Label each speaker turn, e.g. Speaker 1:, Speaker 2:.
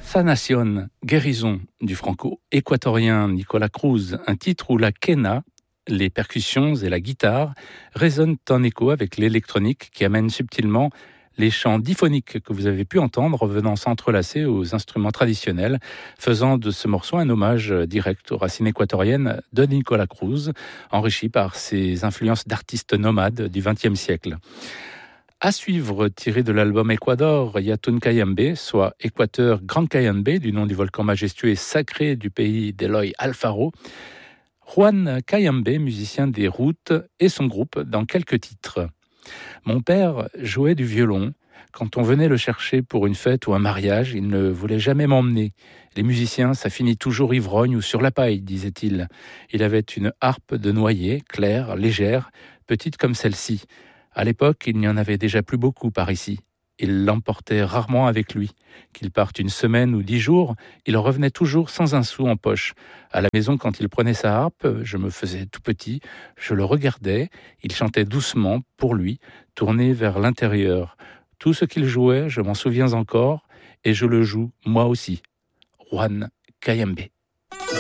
Speaker 1: Sanación, guérison du franco-équatorien Nicolas Cruz, un titre où la quena, les percussions et la guitare résonnent en écho avec l'électronique qui amène subtilement les chants diphoniques que vous avez pu entendre venant s'entrelacer aux instruments traditionnels, faisant de ce morceau un hommage direct aux racines équatoriennes de Nicolas Cruz, enrichi par ses influences d'artistes nomades du XXe siècle. À suivre, tiré de l'album Ecuador Yatun Cayambe, soit Équateur Grand Cayambe, du nom du volcan majestueux et sacré du pays d'Eloy Alfaro, Juan Cayambe, musicien des Routes, et son groupe dans quelques titres. Mon père jouait du violon. Quand on venait le chercher pour une fête ou un mariage, il ne voulait jamais m'emmener. Les musiciens, ça finit toujours ivrogne ou sur la paille, disait-il. Il avait une harpe de noyer, claire, légère, petite comme celle-ci. À l'époque, il n'y en avait déjà plus beaucoup par ici. Il l'emportait rarement avec lui. Qu'il parte une semaine ou 10 jours, il revenait toujours sans un sou en poche. À la maison, quand il prenait sa harpe, je me faisais tout petit, je le regardais, il chantait doucement, pour lui, tourné vers l'intérieur. Tout ce qu'il jouait, je m'en souviens encore, et je le joue moi aussi. Juan Cayambe.